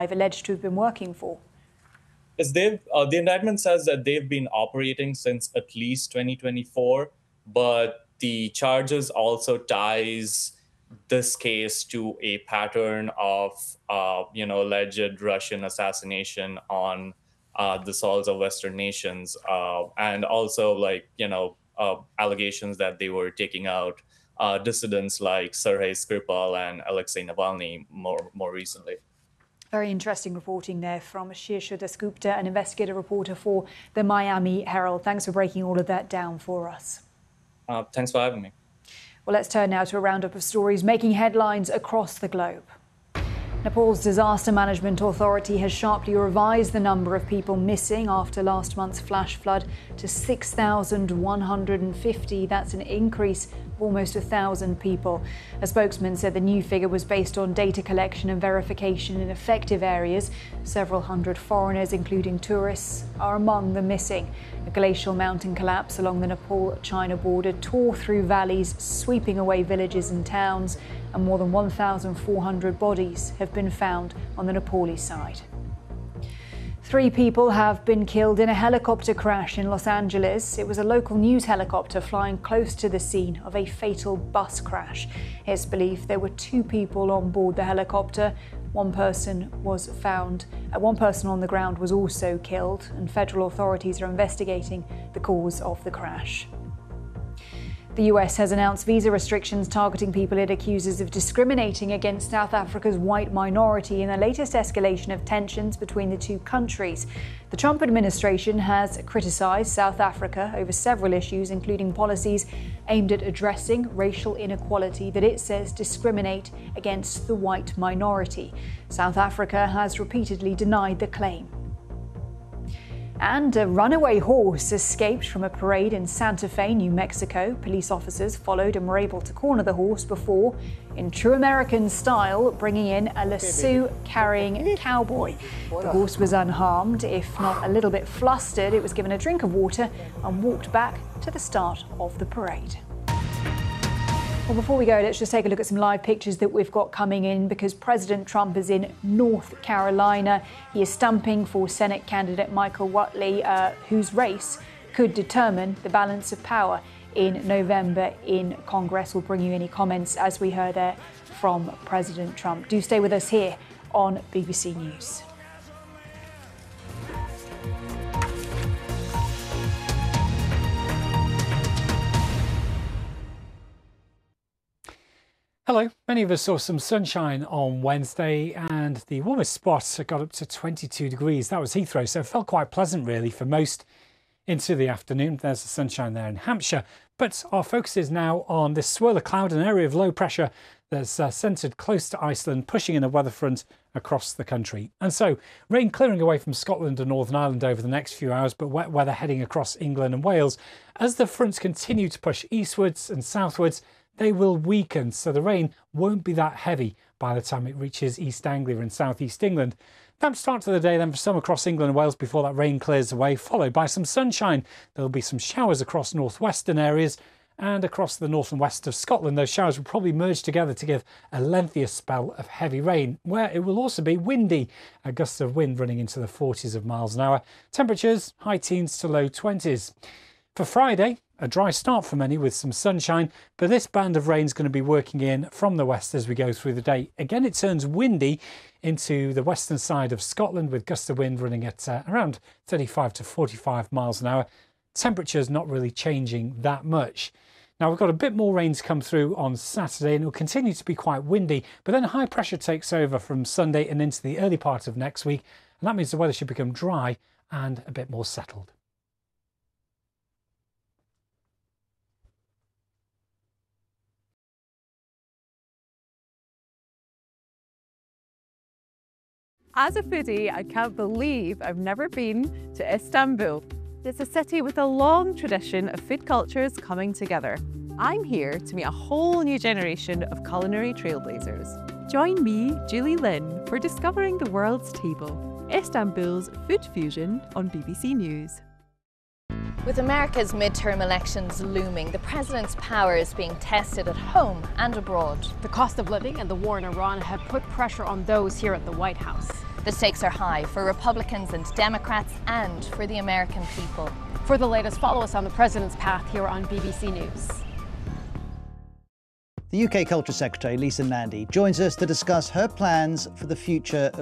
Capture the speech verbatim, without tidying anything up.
alleged to have been working for. Yes, they've, uh, the indictment says that they've been operating since at least twenty twenty-four, but the charges also ties this case to a pattern of, uh, you know, alleged Russian assassination on uh, the soils of Western nations, uh, and also like, you know, uh, allegations that they were taking out uh, dissidents like Sergei Skripal and Alexei Navalny more more recently. Very interesting reporting there from Shirsha Dasgupta, an investigative reporter for the Miami Herald. Thanks for breaking all of that down for us. Uh, thanks for having me. Well, let's turn now to a roundup of stories making headlines across the globe. Nepal's Disaster Management Authority has sharply revised the number of people missing after last month's flash flood to six thousand one hundred fifty. That's an increase of almost one thousand people. A spokesman said the new figure was based on data collection and verification in affected areas. Several hundred foreigners, including tourists, are among the missing. A glacial mountain collapse along the Nepal-China border tore through valleys, sweeping away villages and towns, and more than one thousand four hundred bodies have been found on the Nepali side. Three people have been killed in a helicopter crash in Los Angeles. It was a local news helicopter flying close to the scene of a fatal bus crash. It's believed there were two people on board the helicopter. One person was found, uh, one person on the ground was also killed, and federal authorities are investigating the cause of the crash. The U S has announced visa restrictions targeting people it accuses of discriminating against South Africa's white minority in the latest escalation of tensions between the two countries. The Trump administration has criticised South Africa over several issues, including policies aimed at addressing racial inequality that it says discriminate against the white minority. South Africa has repeatedly denied the claim. And a runaway horse escaped from a parade in Santa Fe, New Mexico. Police officers followed and were able to corner the horse before, in true American style, bringing in a lasso-carrying cowboy. The horse was unharmed, if not a little bit flustered. It was given a drink of water and walked back to the start of the parade. Well, before we go, let's just take a look at some live pictures that we've got coming in, because President Trump is in North Carolina. He is stumping for Senate candidate Michael Whatley, uh, whose race could determine the balance of power in November in Congress. We'll bring you any comments as we heard there from President Trump. Do stay with us here on B B C News. Hello. Many of us saw some sunshine on Wednesday, and the warmest spot got up to twenty-two degrees. That was Heathrow, so it felt quite pleasant really for most into the afternoon. There's the sunshine there in Hampshire. But our focus is now on this swirl of cloud, an area of low pressure that's uh, centred close to Iceland, pushing in a weather front across the country. And so rain clearing away from Scotland and Northern Ireland over the next few hours, but wet weather heading across England and Wales. As the fronts continue to push eastwards and southwards, they will weaken, so the rain won't be that heavy by the time it reaches East Anglia and South East England. Damp start to the day then for some across England and Wales before that rain clears away, followed by some sunshine. There'll be some showers across northwestern areas and across the north and west of Scotland. Those showers will probably merge together to give a lengthier spell of heavy rain, where it will also be windy, a gust of wind running into the forties of miles an hour. Temperatures high teens to low twenties. For Friday, a dry start for many with some sunshine, but this band of rain is going to be working in from the west as we go through the day. Again, it turns windy into the western side of Scotland with gusts of wind running at uh, around thirty-five to forty-five miles an hour. Temperatures not really changing that much. Now, we've got a bit more rain to come through on Saturday, and it will continue to be quite windy, but then high pressure takes over from Sunday and into the early part of next week, and that means the weather should become dry and a bit more settled. As a foodie, I can't believe I've never been to Istanbul. It's a city with a long tradition of food cultures coming together. I'm here to meet a whole new generation of culinary trailblazers. Join me, Julie Lynn, for discovering the world's table, Istanbul's food fusion on B B C News. With America's midterm elections looming, the president's power is being tested at home and abroad. The cost of living and the war in Iran have put pressure on those here at the White House. The stakes are high for Republicans and Democrats and for the American people. For the latest, follow us on the President's Path here on B B C News. The U K Culture Secretary, Lisa Nandy, joins us to discuss her plans for the future of